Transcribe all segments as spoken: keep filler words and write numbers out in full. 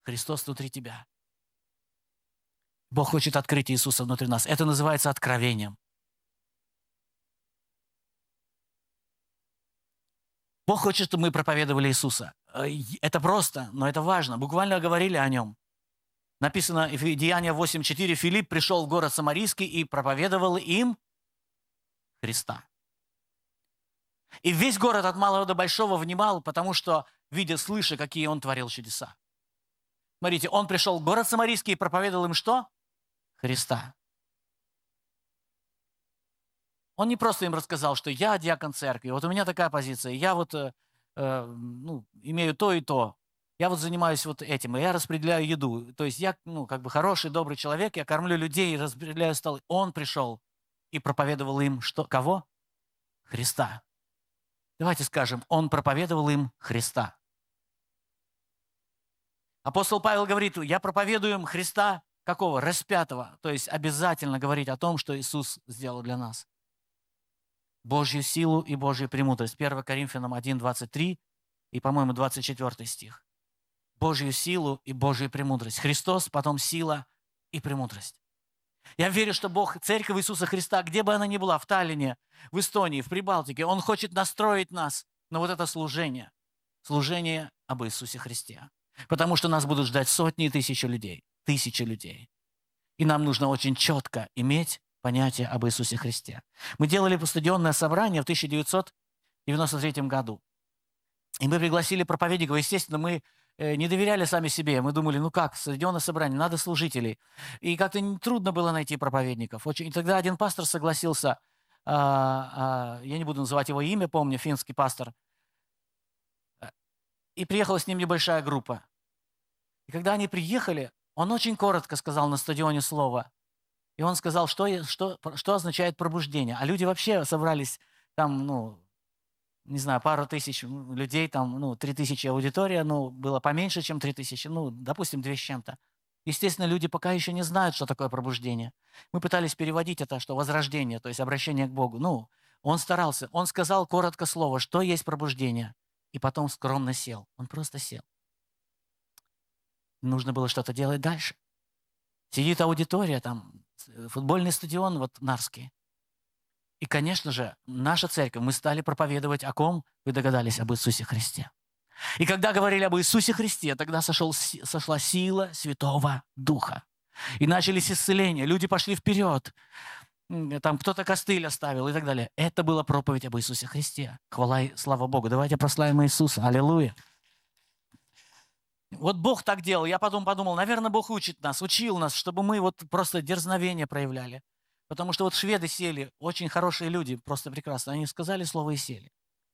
Христос внутри тебя. Бог хочет открыть Иисуса внутри нас. Это называется откровением. Бог хочет, чтобы мы проповедовали Иисуса. Это просто, но это важно. Буквально говорили о нем. Написано в Деяния восемь четыре. Филипп пришел в город Самарийский и проповедовал им Христа. И весь город от малого до большого внимал, потому что, видя, слыша, какие он творил чудеса. Смотрите, он пришел в город Самарийский и проповедовал им что? Христа. Он не просто им рассказал, что я диакон церкви, вот у меня такая позиция, я вот э, э, ну, имею то и то, я вот занимаюсь вот этим, и я распределяю еду. То есть я, ну, как бы хороший, добрый человек, я кормлю людей, распределяю столы. Он пришел и проповедовал им что? Кого? Христа. Давайте скажем, он проповедовал им Христа. Апостол Павел говорит, я проповедую им Христа какого? Распятого. То есть обязательно говорить о том, что Иисус сделал для нас. Божью силу и Божью премудрость. первое Коринфянам один, двадцать три и, по-моему, двадцать четвёртый стих. Божью силу и Божью премудрость. Христос, потом сила и премудрость. Я верю, что Бог, Церковь Иисуса Христа, где бы она ни была, в Таллине, в Эстонии, в Прибалтике, Он хочет настроить нас на вот это служение. Служение об Иисусе Христе. Потому что нас будут ждать сотни и тысячи людей. Тысячи людей. И нам нужно очень четко иметь понятие об Иисусе Христе. Мы делали постадионное собрание в тысяча девятьсот девяносто третьем году. И мы пригласили проповедников. Естественно, мы не доверяли сами себе. Мы думали, ну как, стадионное собрание, надо служителей. И как-то трудно было найти проповедников. Очень... И тогда один пастор согласился, а, а, я не буду называть его имя, помню, финский пастор. И приехала с ним небольшая группа. И когда они приехали, он очень коротко сказал на стадионе слово. И он сказал, что, что, что означает пробуждение. А люди вообще собрались там, ну, не знаю, пару тысяч людей, там, ну, три тысячи аудитория, ну, было поменьше, чем три тысячи, ну, допустим, две с чем-то. Естественно, люди пока еще не знают, что такое пробуждение. Мы пытались переводить это, что возрождение, то есть обращение к Богу. Ну, он старался, он сказал коротко слово, что есть пробуждение, и потом скромно сел. Он просто сел. Нужно было что-то делать дальше. Сидит аудитория, там, футбольный стадион, вот, Нарский. И, конечно же, наша церковь, мы стали проповедовать о ком? Вы догадались, об Иисусе Христе. И когда говорили об Иисусе Христе, тогда сошел, сошла сила Святого Духа. И начались исцеления, люди пошли вперед. Там кто-то костыль оставил и так далее. Это была проповедь об Иисусе Христе. Хвала и слава Богу. Давайте прославим Иисуса. Аллилуйя. Вот Бог так делал. Я потом подумал, наверное, Бог учит нас, учил нас, чтобы мы вот просто дерзновение проявляли. Потому что вот шведы сели, очень хорошие люди, просто прекрасно. Они сказали слово и сели.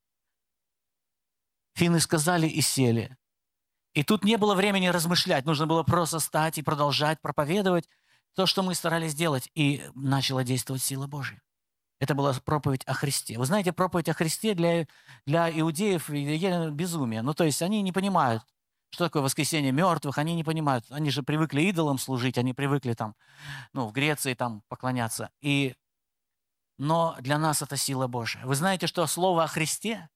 Финны сказали и сели. И тут не было времени размышлять. Нужно было просто стать и продолжать проповедовать то, что мы старались делать. И начала действовать сила Божья. Это была проповедь о Христе. Вы знаете, проповедь о Христе для, для иудеев безумие. Ну, то есть они не понимают, что такое воскресение мертвых, они не понимают. Они же привыкли идолам служить, они привыкли там, ну, в Греции там поклоняться. И... Но для нас это сила Божия. Вы знаете, что слово о Христе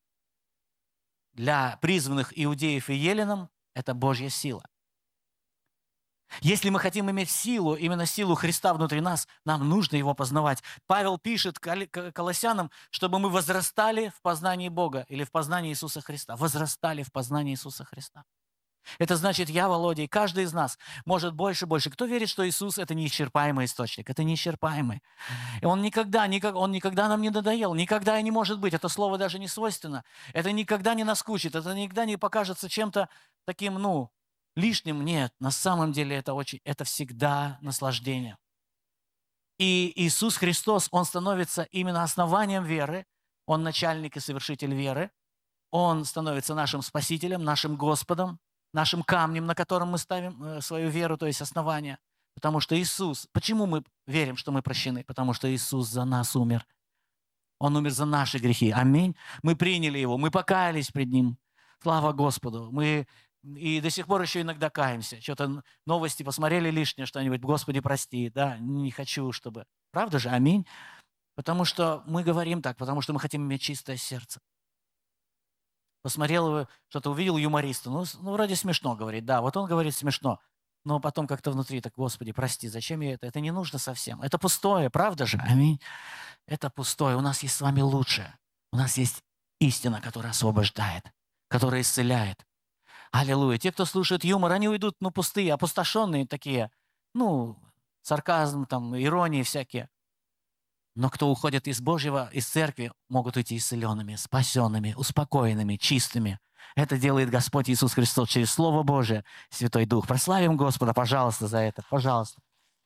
для призванных иудеев и еленам – это Божья сила. Если мы хотим иметь силу, именно силу Христа внутри нас, нам нужно Его познавать. Павел пишет Колоссянам, чтобы мы возрастали в познании Бога или в познании Иисуса Христа. Возрастали в познании Иисуса Христа. Это значит, я, Володя, и каждый из нас может больше и больше. Кто верит, что Иисус – это неисчерпаемый источник? Это неисчерпаемый. И Он никогда, никак, он никогда нам не надоел, никогда и не может быть. Это слово даже не свойственно. Это никогда не наскучит, это никогда не покажется чем-то таким, ну, лишним. Нет, на самом деле это, очень, это всегда наслаждение. И Иисус Христос, Он становится именно основанием веры. Он начальник и совершитель веры. Он становится нашим Спасителем, нашим Господом, нашим камнем, на котором мы ставим свою веру, то есть основание. Потому что Иисус... Почему мы верим, что мы прощены? Потому что Иисус за нас умер. Он умер за наши грехи. Аминь. Мы приняли Его, мы покаялись пред Ним. Слава Господу. Мы и до сих пор еще иногда каемся. Что-то новости посмотрели лишнее что-нибудь. Господи, прости. Да, не хочу, чтобы... Правда же? Аминь. Потому что мы говорим так, потому что мы хотим иметь чистое сердце. посмотрел его, что-то увидел юмориста. Ну, с- ну, вроде смешно говорит. Да, вот он говорит смешно. Но потом как-то внутри так, Господи, прости, зачем я это? Это не нужно совсем. Это пустое, правда же? Аминь. Это пустое. У нас есть с вами лучшее. У нас есть истина, которая освобождает, которая исцеляет. Аллилуйя. Те, кто слушает юмор, они уйдут, ну, пустые, опустошенные такие. Ну, сарказм, там, иронии всякие. Но кто уходит из Божьего, из церкви, могут уйти исцеленными, спасенными, успокоенными, чистыми. Это делает Господь Иисус Христос через Слово Божие, Святой Дух. Прославим Господа, пожалуйста, за это. Пожалуйста.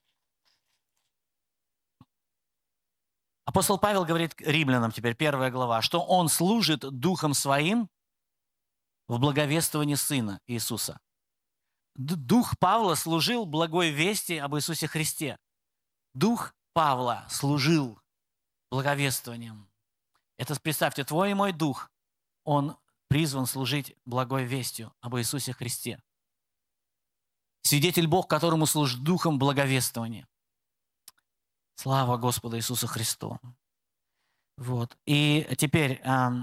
Апостол Павел говорит римлянам, теперь первая глава, что он служит Духом Своим в благовествовании Сына Иисуса. Дух Павла служил благой вести об Иисусе Христе. Дух Павла служил благовествованием. Это, представьте, твой и мой дух, он призван служить благой вестью об Иисусе Христе. Свидетель Бог, которому служит духом благовествования. Слава Господу Иисусу Христу. Вот. И теперь эм,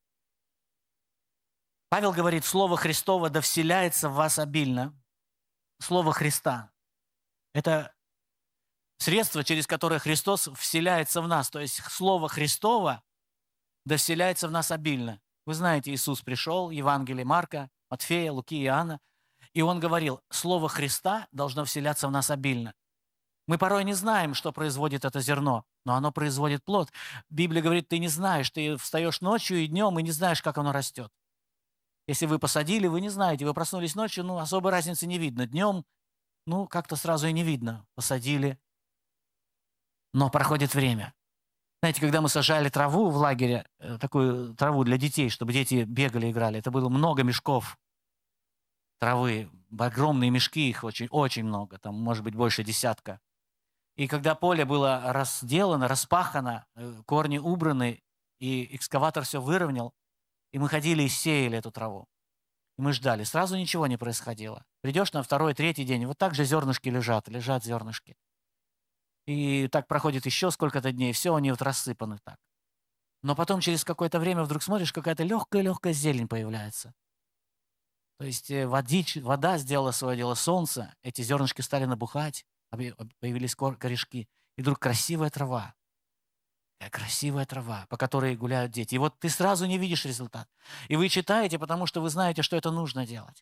Павел говорит, Слово Христово да вселяется в вас обильно. Слово Христа. Это средство, через которое Христос вселяется в нас. То есть Слово Христово да вселяется в нас обильно. Вы знаете, Иисус пришел, Евангелие Марка, Матфея, Луки, Иоанна, и Он говорил, Слово Христа должно вселяться в нас обильно. Мы порой не знаем, что производит это зерно, но оно производит плод. Библия говорит, ты не знаешь, ты встаешь ночью и днем, и не знаешь, как оно растет. Если вы посадили, вы не знаете, вы проснулись ночью, ну, особой разницы не видно. Днем, ну, как-то сразу и не видно. Посадили, но проходит время. Знаете, когда мы сажали траву в лагере, такую траву для детей, чтобы дети бегали, играли, это было много мешков травы, огромные мешки, их очень, очень много, там, может быть, больше десятка. И когда поле было разделано, распахано, корни убраны, и экскаватор все выровнял, и мы ходили и сеяли эту траву. И мы ждали. Сразу ничего не происходило. Придешь на второй, третий день, вот так же зернышки лежат, лежат зернышки. И так проходит еще сколько-то дней, все, они вот рассыпаны так. Но потом через какое-то время вдруг смотришь, какая-то легкая-легкая зелень появляется. То есть водич, вода сделала свое дело, солнце, эти зернышки стали набухать, появились корешки, и вдруг красивая трава. Красивая трава, по которой гуляют дети. И вот ты сразу не видишь результат. И вы читаете, потому что вы знаете, что это нужно делать.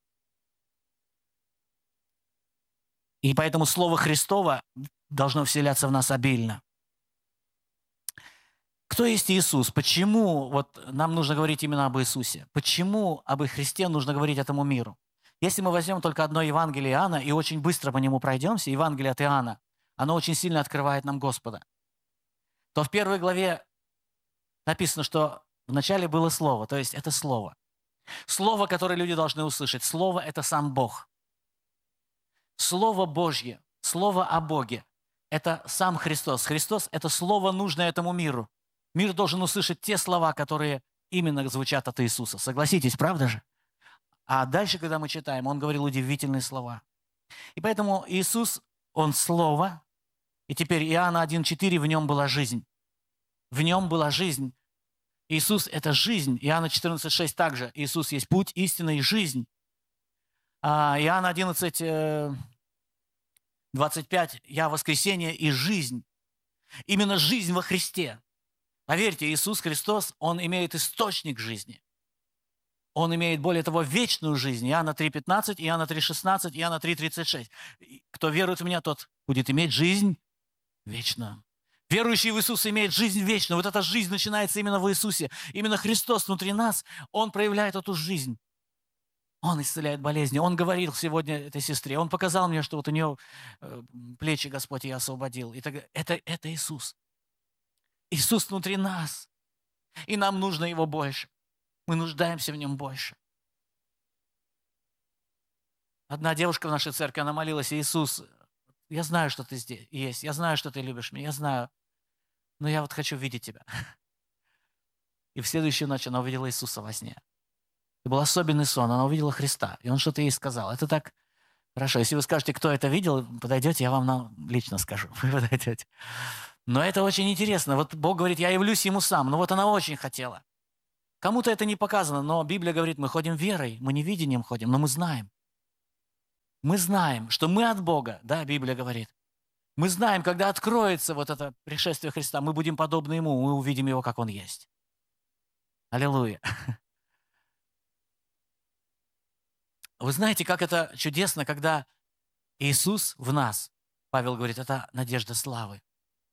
И поэтому Слово Христово должно вселяться в нас обильно. Кто есть Иисус? Почему вот нам нужно говорить именно об Иисусе? Почему об Христе нужно говорить этому миру? Если мы возьмем только одно Евангелие Иоанна и очень быстро по нему пройдемся, Евангелие от Иоанна, оно очень сильно открывает нам Господа. То в первой главе написано, что вначале было Слово, то есть это Слово. Слово, которое люди должны услышать. Слово – это сам Бог. Слово Божье, Слово о Боге – это сам Христос. Христос – это Слово, нужное этому миру. Мир должен услышать те слова, которые именно звучат от Иисуса. Согласитесь, правда же? А дальше, когда мы читаем, Он говорил удивительные слова. И поэтому Иисус, Он Слово, и теперь Иоанна один четыре, в Нем была жизнь. В Нем была жизнь. Иисус – это жизнь. Иоанна четырнадцать шесть также. Иисус есть путь, истина и жизнь. А Иоанна одиннадцать двадцать пять, «Я воскресение и жизнь». Именно жизнь во Христе. Поверьте, Иисус Христос, Он имеет источник жизни. Он имеет, более того, вечную жизнь. Иоанна три пятнадцать, Иоанна три шестнадцать, Иоанна три тридцать шесть. Кто верует в Меня, тот будет иметь жизнь вечную. Верующий в Иисуса имеет жизнь вечную. Вот эта жизнь начинается именно в Иисусе. Именно Христос внутри нас, Он проявляет эту жизнь. Он исцеляет болезни. Он говорил сегодня этой сестре, Он показал мне, что вот у нее плечи Господь я освободил. И так, это, это Иисус. Иисус внутри нас. И нам нужно Его больше. Мы нуждаемся в Нем больше. Одна девушка в нашей церкви, она молилась: Иисус, я знаю, что Ты здесь есть, я знаю, что Ты любишь меня, я знаю, но я вот хочу видеть Тебя. И в следующую ночь она увидела Иисуса во сне. Это был особенный сон, она увидела Христа, и Он что-то ей сказал. Это так хорошо. Если вы скажете, кто это видел, подойдете, я вам на... лично скажу. Вы подойдете. Но это очень интересно. Вот Бог говорит, я явлюсь Ему сам. Но вот она очень хотела. Кому-то это не показано, но Библия говорит, мы ходим верой, мы не видением ходим, но мы знаем. Мы знаем, что мы от Бога, да, Библия говорит. Мы знаем, когда откроется вот это пришествие Христа, мы будем подобны Ему, мы увидим Его, как Он есть. Аллилуйя. Вы знаете, как это чудесно, когда Иисус в нас, Павел говорит, это надежда славы.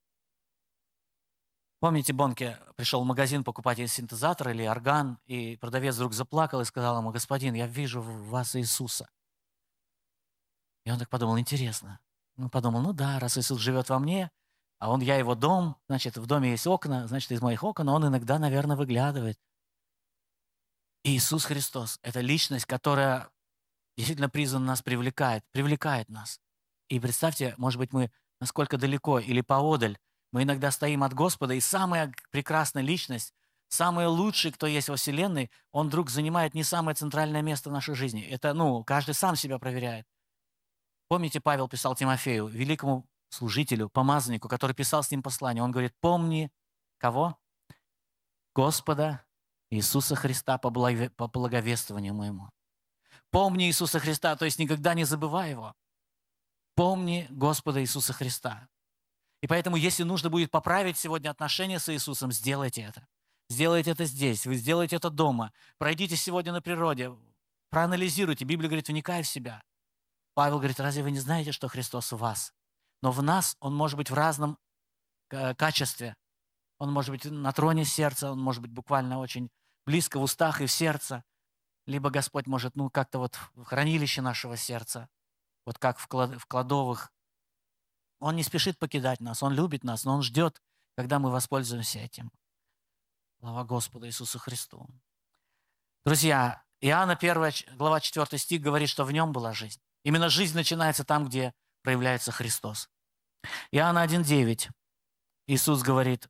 Помните, Бонке пришел в магазин покупать синтезатор или орган, и продавец вдруг заплакал и сказал ему: господин, я вижу в вас Иисуса. И он так подумал, интересно. Ну, подумал, ну да, раз Иисус живет во мне, а он, я его дом, значит, в доме есть окна, значит, из моих окон он иногда, наверное, выглядывает. И Иисус Христос – это личность, которая действительно призвана нас привлекает, привлекает нас. И представьте, может быть, мы насколько далеко или поодаль, мы иногда стоим от Господа, и самая прекрасная личность, самый лучший, кто есть во Вселенной, он вдруг занимает не самое центральное место в нашей жизни. Это, ну, каждый сам себя проверяет. Помните, Павел писал Тимофею, великому служителю, помазаннику, который писал с ним послание. Он говорит, помни кого? Господа Иисуса Христа по благовествованию моему. Помни Иисуса Христа, то есть никогда не забывай Его. Помни Господа Иисуса Христа. И поэтому, если нужно будет поправить сегодня отношения с Иисусом, сделайте это. Сделайте это здесь, вы сделаете это дома. Пройдите сегодня на природе, проанализируйте. Библия говорит, вникай в себя. Павел говорит, разве вы не знаете, что Христос в вас? Но в нас Он может быть в разном качестве. Он может быть на троне сердца, Он может быть буквально очень близко в устах и в сердце. Либо Господь может, ну, как-то вот в хранилище нашего сердца, вот как в, клад, в кладовых. Он не спешит покидать нас, Он любит нас, но Он ждет, когда мы воспользуемся этим. Слава Господу Иисусу Христу. Друзья, Иоанна первая глава четвёртый стих говорит, что в Нем была жизнь. Именно жизнь начинается там, где проявляется Христос. Иоанна один девять. Иисус говорит,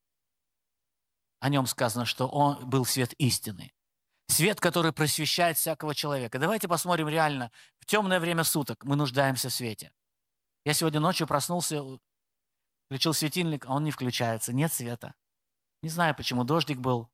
о Нем сказано, что Он был свет истины. Свет, который просвещает всякого человека. Давайте посмотрим реально. В темное время суток мы нуждаемся в свете. Я сегодня ночью проснулся, включил светильник, а он не включается. Нет света. Не знаю, почему. Дождик был.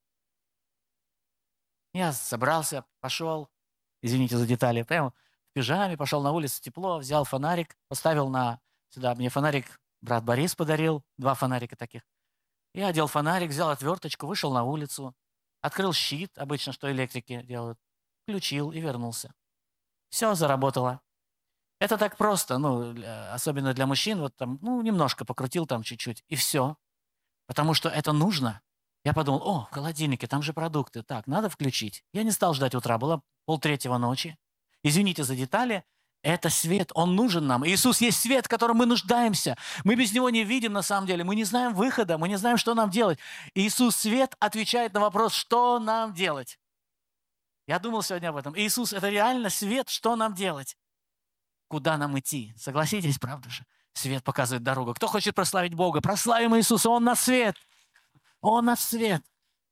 Я собрался, пошел, извините за детали, прямо в пижаме, пошел на улицу, тепло, взял фонарик, поставил на сюда. Мне фонарик брат Борис подарил, два фонарика таких. Я одел фонарик, взял отверточку, вышел на улицу. Открыл щит, обычно, что электрики делают, включил и вернулся. Все заработало. Это так просто, ну, особенно для мужчин, вот там, ну, немножко покрутил там чуть-чуть, и все. Потому что это нужно. Я подумал, о, в холодильнике, там же продукты, так, надо включить. Я не стал ждать утра, было полтретьего ночи. Извините за детали, это свет, он нужен нам. Иисус есть свет, в котором мы нуждаемся. Мы без Него не видим на самом деле, мы не знаем выхода, мы не знаем, что нам делать. Иисус свет отвечает на вопрос, что нам делать. Я думал сегодня об этом. Иисус – это реально свет, что нам делать. Куда нам идти? Согласитесь, правда же? Свет показывает дорогу. Кто хочет прославить Бога? Прославим Иисуса, Он наш свет. Он наш свет.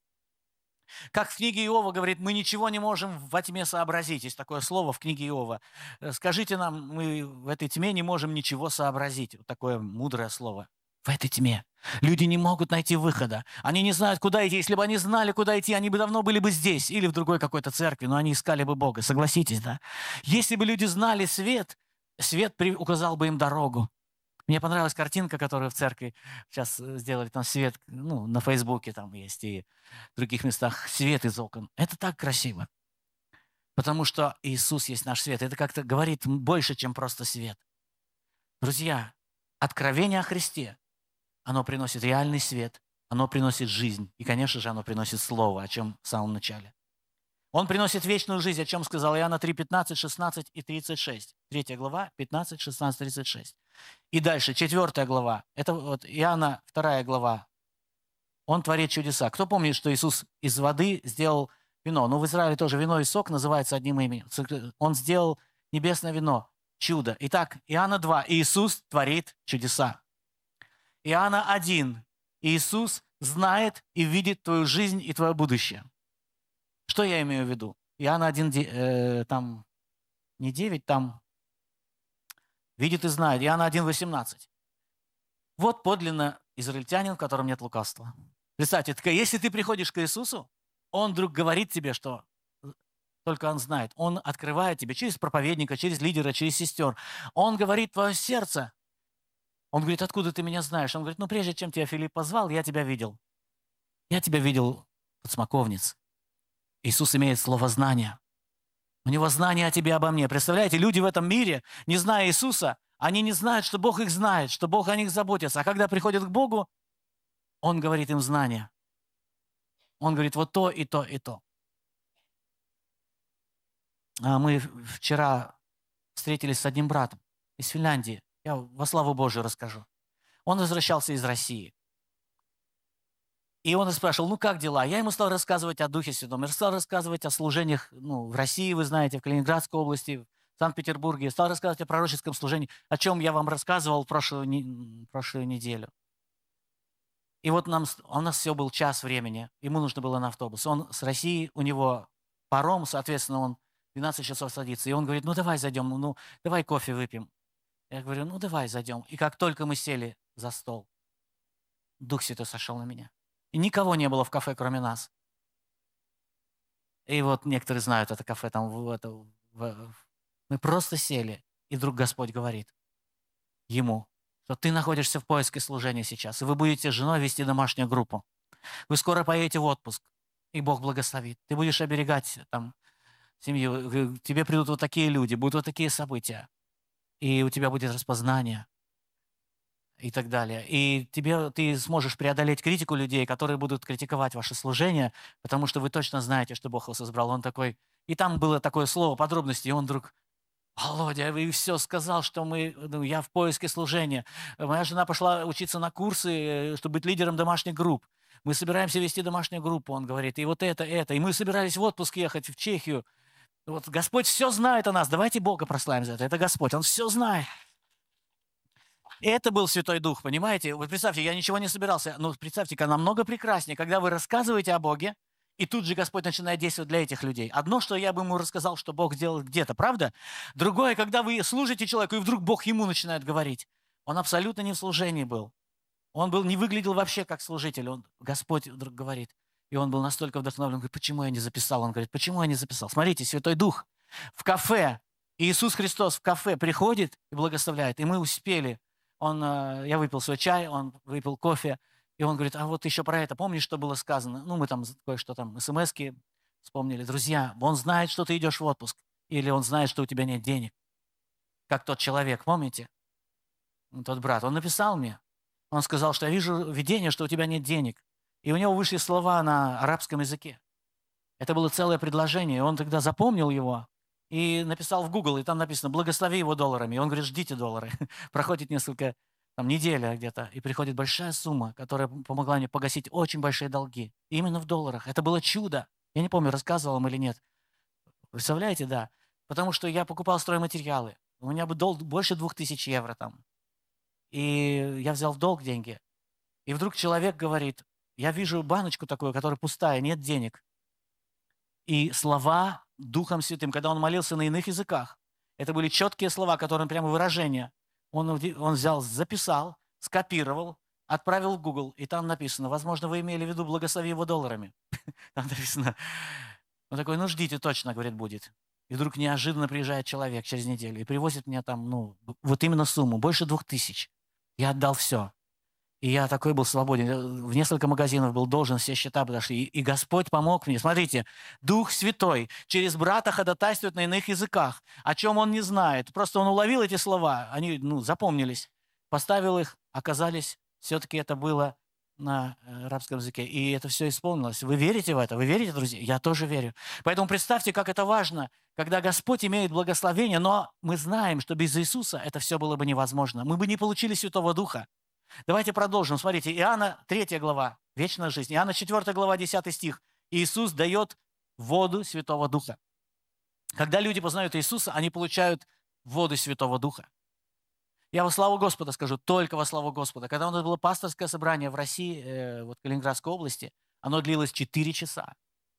Как в книге Иова говорит, мы ничего не можем во тьме сообразить. Есть такое слово в книге Иова. Скажите нам, мы в этой тьме не можем ничего сообразить. Вот такое мудрое слово. В этой тьме. Люди не могут найти выхода. Они не знают, куда идти. Если бы они знали, куда идти, они бы давно были бы здесь или в другой какой-то церкви, но они искали бы Бога. Согласитесь, да? Если бы люди знали свет, свет указал бы им дорогу. Мне понравилась картинка, которую в церкви сейчас сделали, там свет, ну, на Фейсбуке там есть и в других местах, свет из окон. Это так красиво, потому что Иисус есть наш свет. Это как-то говорит больше, чем просто свет. Друзья, откровение о Христе, оно приносит реальный свет, оно приносит жизнь, и, конечно же, оно приносит Слово, о чем в самом начале. Он приносит вечную жизнь, о чем сказал Иоанна три, пятнадцать, шестнадцать и тридцать шесть. Третья глава, пятнадцать, шестнадцать, тридцать шесть. И дальше, четвертая глава. Это вот Иоанна, вторая глава. Он творит чудеса. Кто помнит, что Иисус из воды сделал вино? Ну, в Израиле тоже вино и сок называется одним именем. Он сделал небесное вино. Чудо. Итак, Иоанна два. Иисус творит чудеса. Иоанна один. Иисус знает и видит твою жизнь и твое будущее. Что я имею в виду? Иоанна один, э, там не девять, там видит и знает. Иоанна один, восемнадцать. Вот подлинно израильтянин, в котором нет лукавства. Представьте, если ты приходишь к Иисусу, Он вдруг говорит тебе, что только Он знает. Он открывает тебе через проповедника, через лидера, через сестер. Он говорит в твое сердце. Он говорит, откуда ты меня знаешь? Он говорит, ну прежде чем тебя Филипп позвал, я тебя видел. Я тебя видел под смоковниц. Иисус имеет слово знания. У него знание о тебе, обо мне. Представляете, люди в этом мире, не зная Иисуса, они не знают, что Бог их знает, что Бог о них заботится. А когда приходят к Богу, Он говорит им знания. Он говорит вот то и то и то. А мы вчера встретились с одним братом из Финляндии. Я во славу Божию расскажу. Он возвращался из России. И он спрашивал, ну как дела? Я ему стал рассказывать о Духе Святом. Я стал рассказывать о служениях ну, в России, вы знаете, в Калининградской области, в Санкт-Петербурге. Стал рассказывать о пророческом служении, о чем я вам рассказывал прошлую, не, прошлую неделю. И вот нам, у нас все был час времени, ему нужно было на автобус. Он с России, у него паром, соответственно, он двенадцать часов садится. И он говорит, ну давай зайдем, ну давай кофе выпьем. Я говорю, ну давай зайдем. И как только мы сели за стол, Дух Святой сошел на меня. И никого не было в кафе, кроме нас. И вот некоторые знают это кафе, там в, это, в, мы просто сели, и вдруг Господь говорит ему, что ты находишься в поиске служения сейчас, и вы будете с женой вести домашнюю группу. Вы скоро поедете в отпуск, и Бог благословит. Ты будешь оберегать там семью, к тебе придут вот такие люди, будут вот такие события, и у тебя будет распознание и так далее. И тебе, ты сможешь преодолеть критику людей, которые будут критиковать ваше служение, потому что вы точно знаете, что Бог вас избрал. Он такой... И там было такое слово, подробности, и он вдруг... Володя, вы все сказал, что мы, ну, я в поиске служения. Моя жена пошла учиться на курсы, чтобы быть лидером домашних групп. Мы собираемся вести домашнюю группу, он говорит, и вот это, это. И мы собирались в отпуск ехать в Чехию. Вот Господь все знает о нас. Давайте Бога прославим за это. Это Господь, Он все знает. Это был Святой Дух, понимаете? Вот представьте, я ничего не собирался. Но представьте-ка, намного прекраснее, когда вы рассказываете о Боге, и тут же Господь начинает действовать для этих людей. Одно, что я бы ему рассказал, что Бог делает где-то, правда? Другое, когда вы служите человеку, и вдруг Бог ему начинает говорить. Он абсолютно не в служении был. Он был, не выглядел вообще как служитель. Он, Господь вдруг говорит. И он был настолько вдохновлен. Он говорит, почему я не записал? Он говорит, почему я не записал? Смотрите, Святой Дух в кафе. Иисус Христос в кафе приходит и благословляет. И мы успели. Он, я выпил свой чай, он выпил кофе. И он говорит, а вот еще про это, помнишь, что было сказано? Ну, мы там кое-что там, смс-ки вспомнили. Друзья, он знает, что ты идешь в отпуск. Или он знает, что у тебя нет денег. Как тот человек, помните? Тот брат, он написал мне. Он сказал, что я вижу видение, что у тебя нет денег. И у него вышли слова на арабском языке. Это было целое предложение. И он тогда запомнил его и написал в Google, и там написано «благослови его долларами». И он говорит, ждите доллары. Проходит несколько, там, неделя где-то, и приходит большая сумма, которая помогла мне погасить очень большие долги. И именно в долларах. Это было чудо. Я не помню, рассказывал вам или нет. Представляете, да. Потому что я покупал стройматериалы. У меня бы долг больше двух тысяч евро там. И я взял в долг деньги. И вдруг человек говорит, я вижу баночку такую, которая пустая, нет денег. И слова Духом Святым, когда он молился на иных языках, это были четкие слова, которые прямо выражения. Он, он взял, записал, скопировал, отправил в Google, и там написано, возможно, вы имели в виду благослови его долларами. Там написано, он такой, ну ждите, точно, говорит, будет. И вдруг неожиданно приезжает человек через неделю и привозит мне там, ну, вот именно сумму, больше двух тысяч. Я отдал все. И я такой был свободен. В несколько магазинов был должен, все счета подошли. И, и Господь помог мне. Смотрите, Дух Святой через брата ходатайствует на иных языках, о чем он не знает. Просто он уловил эти слова, они ну, запомнились, поставил их, оказались, все-таки это было на арабском языке. И это все исполнилось. Вы верите в это? Вы верите, друзья? Я тоже верю. Поэтому представьте, как это важно, когда Господь имеет благословение, но мы знаем, что без Иисуса это все было бы невозможно. Мы бы не получили Святого Духа. Давайте продолжим. Смотрите, Иоанна третья глава, вечная жизнь. Иоанна четвёртая глава, десятый стих. Иисус дает воду Святого Духа. Когда люди познают Иисуса, они получают воду Святого Духа. Я во славу Господа скажу, только во славу Господа. Когда у нас было пасторское собрание в России, э, вот в Калининградской области, оно длилось четыре часа.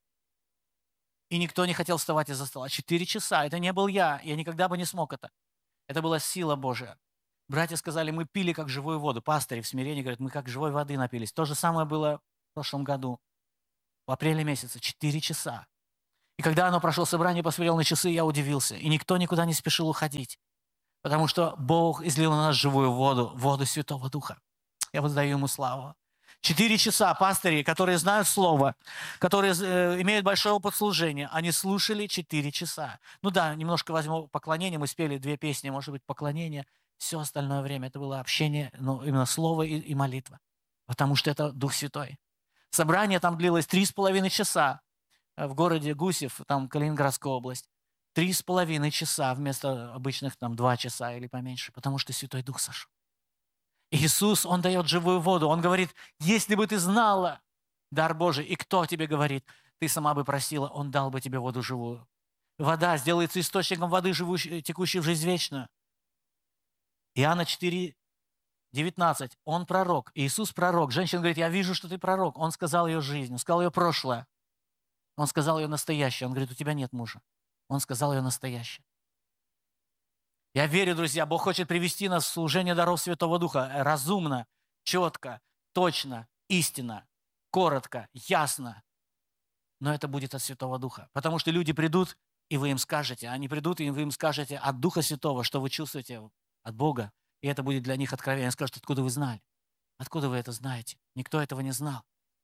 И никто не хотел вставать из-за стола. четыре часа. Это не был я. Я никогда бы не смог это. Это была сила Божия. Братья сказали, мы пили как живую воду. Пастыри в смирении говорят, мы как живой воды напились. То же самое было в прошлом году. в апреле месяце, четыре часа. И когда оно прошло собрание, посмотрел на часы, я удивился. И никто никуда не спешил уходить. Потому что Бог излил на нас живую воду, воду Святого Духа. Я воздаю Ему славу. Четыре часа пастыри, которые знают Слово, которые э, имеют большой опыт служения, они слушали четыре часа. Ну да, немножко возьму поклонение, мы спели две песни, может быть, поклонение. Все остальное время это было общение, но именно Слово и, и молитва. Потому что это Дух Святой. Собрание там длилось три с половиной часа в городе Гусев, там Калининградская область. Три с половиной часа вместо обычных там два часа или поменьше, потому что Святой Дух сошел. Иисус, Он дает живую воду. Он говорит, если бы ты знала дар Божий, и кто тебе говорит, ты сама бы просила, Он дал бы тебе воду живую. Вода сделается источником воды, живущей, текущей в жизнь вечную. Иоанна четыре, девятнадцать. Он пророк. Иисус пророк. Женщина говорит, я вижу, что ты пророк. Он сказал ее жизнь, он сказал ее прошлое. Он сказал ее настоящее. Он говорит, у тебя нет мужа. Он сказал ее настоящее. Я верю, друзья, Бог хочет привести нас в служение даров Святого Духа разумно, четко, точно, истинно, коротко, ясно. Но это будет от Святого Духа. Потому что люди придут, и вы им скажете. Они придут, и вы им скажете от Духа Святого, что вы чувствуете от Бога. И это будет для них откровение. Они скажут, откуда вы знали? Откуда вы это знаете? Никто этого не знал.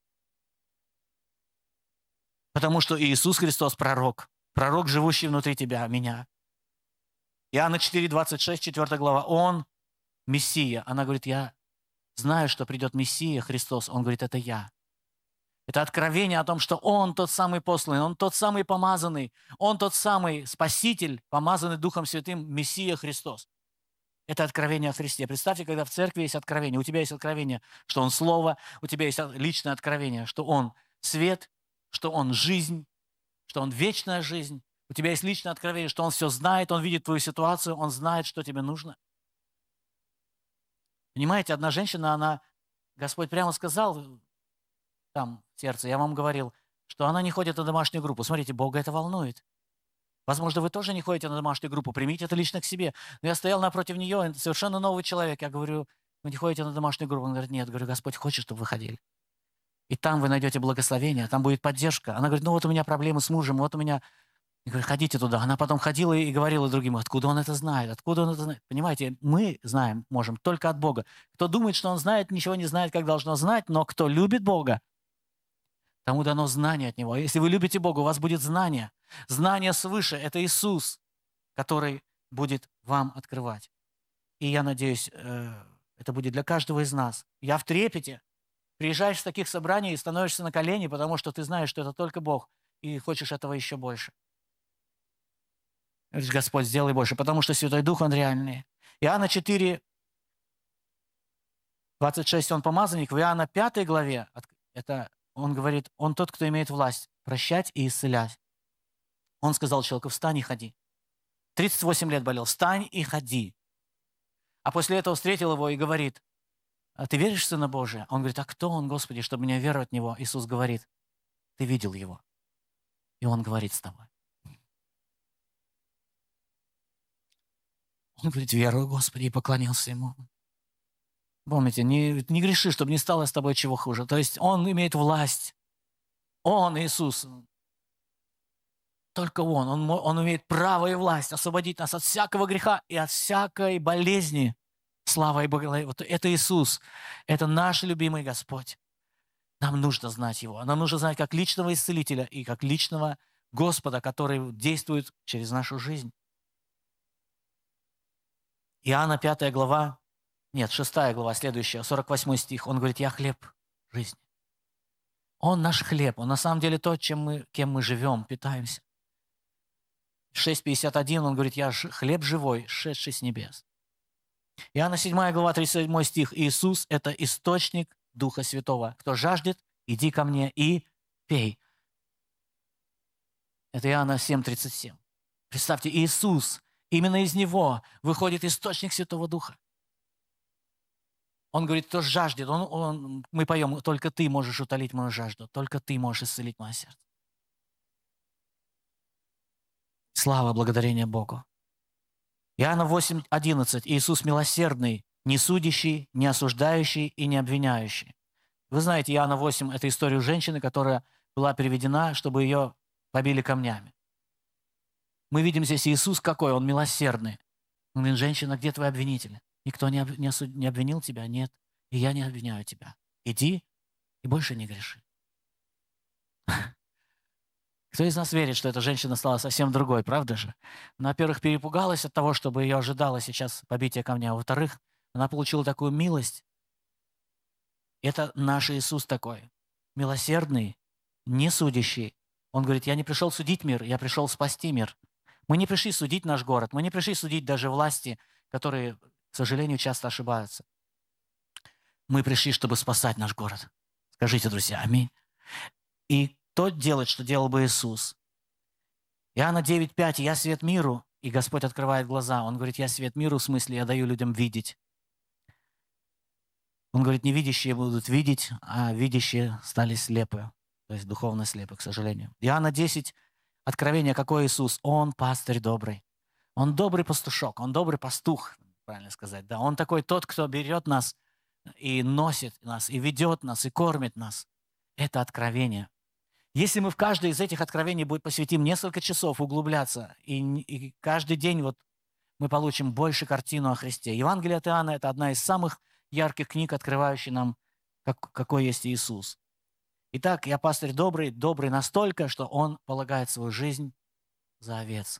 Потому что Иисус Христос пророк. Пророк, живущий внутри тебя, меня. Иоанна четыре, двадцать шесть, четвёртая глава. Он Мессия. Она говорит, я знаю, что придет Мессия, Христос. Он говорит, это я. Это откровение о том, что Он тот самый посланный, Он тот самый помазанный, Он тот самый Спаситель, помазанный Духом Святым, Мессия Христос. Это откровение о Христе. Представьте, когда в церкви есть откровение. У тебя есть откровение, что Он Слово, у тебя есть личное откровение, что Он свет, что Он жизнь, что Он вечная жизнь. У тебя есть личное откровение, что Он все знает, Он видит твою ситуацию, Он знает, что тебе нужно. Понимаете, одна женщина, она, Господь прямо сказал там в сердце, я вам говорил, что она не ходит на домашнюю группу. Смотрите, Бога это волнует. Возможно, вы тоже не ходите на домашнюю группу, примите это лично к себе. Но я стоял напротив нее, совершенно новый человек. Я говорю, вы не ходите на домашнюю группу? Он говорит, нет. Я говорю, Господь хочет, чтобы вы ходили. И там вы найдете благословение, там будет поддержка. Она говорит, ну вот у меня проблемы с мужем, вот у меня... Я говорю, ходите туда. Она потом ходила и говорила другим, откуда он это знает, откуда он это знает. Понимаете, мы знаем, можем, только от Бога. Кто думает, что он знает, ничего не знает, как должно знать, но кто любит Бога, тому дано знание от Него. Если вы любите Бога, у вас будет знание. Знание свыше – это Иисус, который будет вам открывать. И я надеюсь, это будет для каждого из нас. Я в трепете. Приезжаешь с таких собраний и становишься на колени, потому что ты знаешь, что это только Бог, и хочешь этого еще больше. Говоришь, Господь, сделай больше, потому что Святой Дух, Он реальный. Иоанна четыре, двадцать шесть, Он помазанник. В Иоанна пятой главе, это Он говорит, Он тот, кто имеет власть прощать и исцелять. Он сказал человеку, встань и ходи. тридцать восемь лет болел, встань и ходи. А после этого встретил его и говорит, а ты веришь в Сына Божия? Он говорит, а кто Он, Господи, чтобы мне веровать в Него? Иисус говорит, ты видел Его. И Он говорит с тобой. Он говорит, верую, Господи, и поклонился Ему. Помните, не, не греши, чтобы не стало с тобой чего хуже. То есть Он имеет власть. Он, Иисус, только Он, Он, Он имеет право и власть освободить нас от всякого греха и от всякой болезни. Слава и благословение. Вот это Иисус. Это наш любимый Господь. Нам нужно знать Его. Нам нужно знать как личного исцелителя и как личного Господа, который действует через нашу жизнь. Иоанна пятая глава, нет, шестая глава, следующая, сорок восьмой стих. Он говорит, я хлеб жизни. Он наш хлеб. Он на самом деле то, чем мы, кем мы живем, питаемся. шесть пятьдесят один, он говорит, я хлеб живой, шедший с небес. Иоанна седьмая глава, тридцать седьмой стих. Иисус – это источник Духа Святого. Кто жаждет, иди ко мне и пей. Это Иоанна семь тридцать семь. Представьте, Иисус, именно из Него выходит источник Святого Духа. Он говорит, кто жаждет, он, он, мы поем, только Ты можешь утолить мою жажду, только Ты можешь исцелить мое сердце. Слава, благодарение Богу. Иоанна восемь одиннадцать. Иисус милосердный, не судящий, не осуждающий и не обвиняющий. Вы знаете, Иоанна восемь – это история женщины, которая была приведена, чтобы ее побили камнями. Мы видим здесь Иисус какой, Он милосердный. Он говорит: женщина, где твои обвинители? Никто не, об- не осуд- не обвинил тебя? Нет. И я не обвиняю тебя. Иди и больше не греши. Кто из нас верит, что эта женщина стала совсем другой, правда же? Она, во-первых, перепугалась от того, чтобы ее ожидало сейчас побитие камня. А во-вторых, она получила такую милость. Это наш Иисус такой. Милосердный, не судящий. Он говорит: я не пришел судить мир, я пришел спасти мир. Мы не пришли судить наш город, мы не пришли судить даже власти, которые, к сожалению, часто ошибаются. Мы пришли, чтобы спасать наш город. Скажите, друзья, аминь. И то делать, что делал бы Иисус. Иоанна девять пять: «Я свет миру». И Господь открывает глаза. Он говорит: я свет миру, в смысле, я даю людям видеть. Он говорит: невидящие будут видеть, а видящие стали слепы. То есть духовно слепы, к сожалению. Иоанна десять, Откровение, какой Иисус? Он пастырь добрый. Он добрый пастушок, он добрый пастух, правильно сказать. Да, он такой тот, кто берет нас и носит нас, и ведет нас, и кормит нас. Это откровение. Если мы в каждое из этих откровений будем посвятим несколько часов углубляться, и, и каждый день вот мы получим больше картину о Христе. Евангелие от Иоанна – это одна из самых ярких книг, открывающих нам, как, какой есть Иисус. Итак, я пастырь добрый, добрый настолько, что он полагает свою жизнь за овец.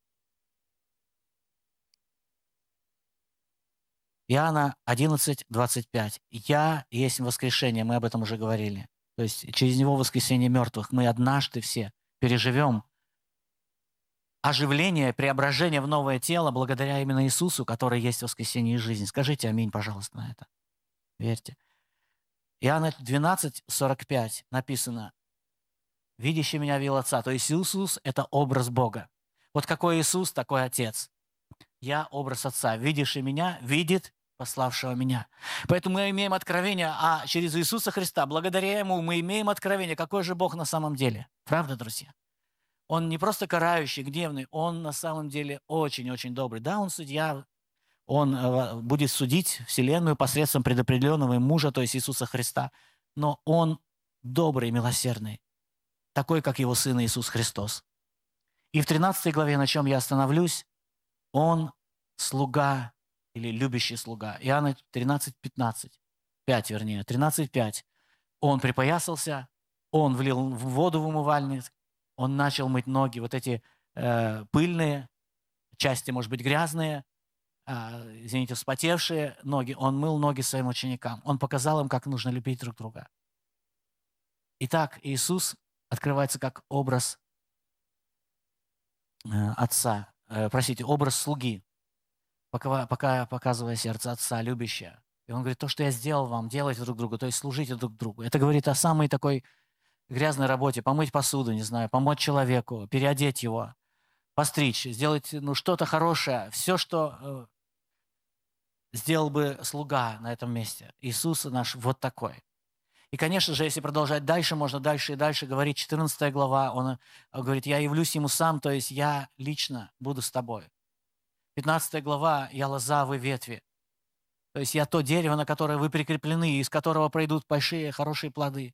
Иоанна одиннадцать, двадцать пять. «Я есть воскрешение», мы об этом уже говорили. То есть через него воскресение мертвых. Мы однажды все переживем оживление, преображение в новое тело благодаря именно Иисусу, который есть воскресение и жизнь. Скажите аминь, пожалуйста, на это. Верьте. Иоанна двенадцать, сорок пять написано: «Видящий меня видел Отца». То есть Иисус – это образ Бога. Вот какой Иисус, такой Отец. Я образ Отца. Видящий меня видит пославшего меня. Поэтому мы имеем откровение, а через Иисуса Христа, благодаря Ему, мы имеем откровение, какой же Бог на самом деле. Правда, друзья? Он не просто карающий, гневный, Он на самом деле очень-очень добрый. Да, Он судья, Он э, будет судить Вселенную посредством предопределенного им мужа, то есть Иисуса Христа. Но Он добрый, милосердный, такой, как Его Сын Иисус Христос. И в тринадцатой главе, на чем я остановлюсь, Он слуга или любящий слуга. Иоанна тринадцать, пятнадцать. пять, вернее, тринадцать, пять. Он припоясался, Он влил в воду в умывальник, Он начал мыть ноги, вот эти э, пыльные, части, может быть, грязные, э, извините, вспотевшие ноги. Он мыл ноги своим ученикам. Он показал им, как нужно любить друг друга. Итак, Иисус открывается как образ э, Отца, э, простите, образ слуги, пока, пока показывая сердце Отца, любящее. И Он говорит: то, что я сделал вам, делайте друг другу, то есть служите друг другу. Это говорит о самой такой грязной работе: помыть посуду, не знаю, помочь человеку, переодеть его, постричь, сделать ну, что-то хорошее, все, что э, сделал бы слуга на этом месте. Иисус наш вот такой. И, конечно же, если продолжать дальше, можно дальше и дальше говорить. четырнадцатая глава, он э, говорит: я явлюсь ему сам, то есть я лично буду с тобой. пятнадцатая глава, я лоза, вы ветви. То есть я то дерево, на которое вы прикреплены, из которого пройдут большие, хорошие плоды.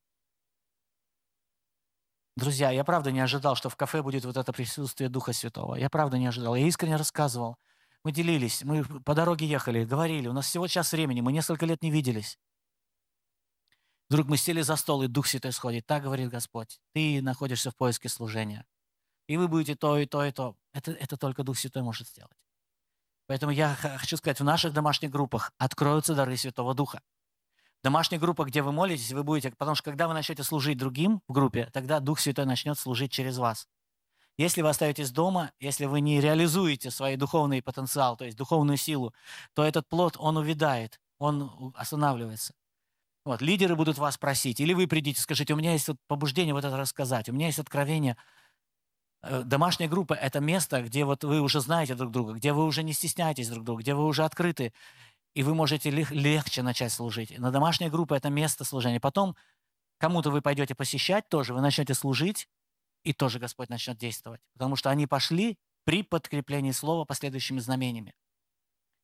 Друзья, я правда не ожидал, что в кафе будет вот это присутствие Духа Святого. Я правда не ожидал. Я искренне рассказывал. Мы делились, мы по дороге ехали, говорили. У нас всего час времени, мы несколько лет не виделись. Вдруг мы сели за стол, и Дух Святой сходит. Так говорит Господь: ты находишься в поиске служения. И вы будете то, и то, и то. Это, это только Дух Святой может сделать. Поэтому я хочу сказать, в наших домашних группах откроются дары Святого Духа. В домашних группах, где вы молитесь, вы будете... Потому что когда вы начнете служить другим в группе, тогда Дух Святой начнет служить через вас. Если вы остаетесь дома, если вы не реализуете свой духовный потенциал, то есть духовную силу, то этот плод, он увядает, он останавливается. Вот, лидеры будут вас просить, или вы придите, скажите: у меня есть вот побуждение вот это рассказать, у меня есть откровение. Домашняя группа – это место, где вот вы уже знаете друг друга, где вы уже не стесняетесь друг друга, где вы уже открыты, и вы можете лег- легче начать служить. Но домашняя группа – это место служения. Потом кому-то вы пойдете посещать тоже, вы начнете служить, и тоже Господь начнет действовать. Потому что они пошли при подкреплении слова последующими знамениями.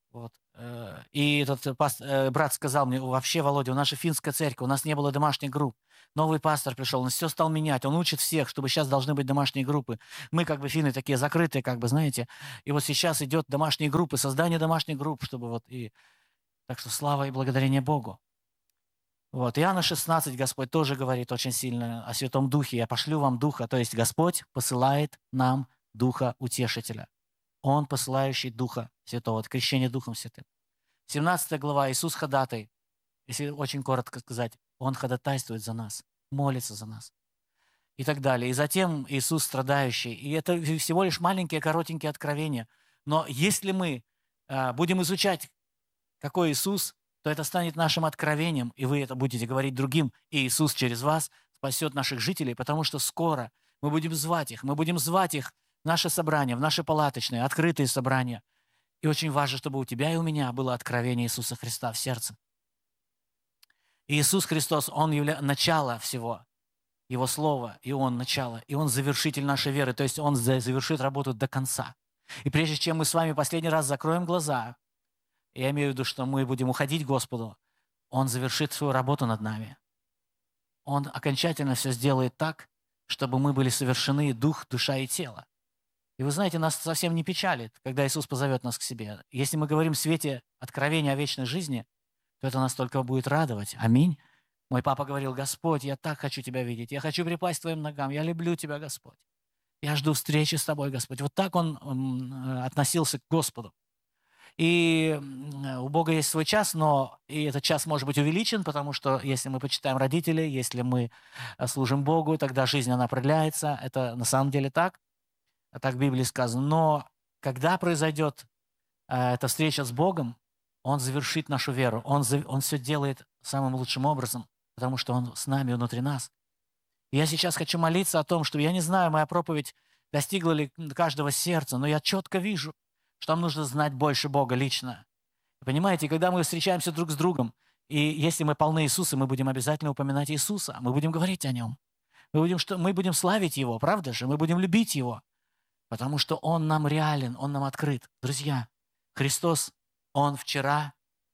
Вот. э, И этот э, пас- э, брат сказал мне: вообще, Володя, у нас же финская церковь, у нас не было домашних групп. Новый пастор пришел, он все стал менять, он учит всех, чтобы сейчас должны быть домашние группы. Мы как бы финны такие закрытые, как бы, знаете. И вот сейчас идет домашние группы, создание домашних групп, чтобы вот и... Так что слава и благодарение Богу. Вот. Иоанна шестнадцать, Господь тоже говорит очень сильно о Святом Духе. «Я пошлю вам Духа». То есть Господь посылает нам Духа Утешителя. Он посылающий Духа Святого. Это крещение Духом Святым. семнадцатая глава. Иисус ходатай. Если очень коротко сказать, Он ходатайствует за нас, молится за нас и так далее. И затем Иисус страдающий. И это всего лишь маленькие, коротенькие откровения. Но если мы а, будем изучать, какой Иисус, то это станет нашим откровением, и вы это будете говорить другим, и Иисус через вас спасет наших жителей, потому что скоро мы будем звать их, мы будем звать их в наше собрание, в наши палаточные, открытые собрания. И очень важно, чтобы у тебя и у меня было откровение Иисуса Христа в сердце. И Иисус Христос, Он явля... начало всего, Его Слово, и Он начало, и Он завершитель нашей веры, то есть Он завершит работу до конца. И прежде чем мы с вами последний раз закроем глаза, я имею в виду, что мы будем уходить к Господу, Он завершит свою работу над нами. Он окончательно все сделает так, чтобы мы были совершены дух, душа и тело. И вы знаете, нас совсем не печалит, когда Иисус позовет нас к себе. Если мы говорим в свете откровения о вечной жизни, то это нас только будет радовать. Аминь. Мой папа говорил: Господь, я так хочу Тебя видеть, я хочу припасть к Твоим ногам, я люблю Тебя, Господь. Я жду встречи с Тобой, Господь. Вот так он м, относился к Господу. И м, у Бога есть свой час, но и этот час может быть увеличен, потому что если мы почитаем родителей, если мы э, служим Богу, тогда жизнь, она продляется. Это на самом деле так, так в Библии сказано. Но когда произойдет э, эта встреча с Богом, Он завершит нашу веру, Он, за- он все делает самым лучшим образом, потому что Он с нами внутри нас. И я сейчас хочу молиться о том, что я не знаю, моя проповедь достигла ли каждого сердца, но я четко вижу, что нам нужно знать больше Бога лично. Понимаете, когда мы встречаемся друг с другом, и если мы полны Иисуса, мы будем обязательно упоминать Иисуса, мы будем говорить о Нем. Мы будем, что, мы будем славить Его, правда же? Мы будем любить Его, потому что Он нам реален, Он нам открыт. Друзья, Христос, Он вчера,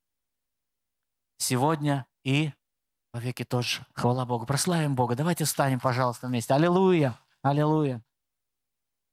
сегодня и во веки тот же. Хвала Богу. Прославим Бога. Давайте встанем, пожалуйста, вместе. Аллилуйя! Аллилуйя!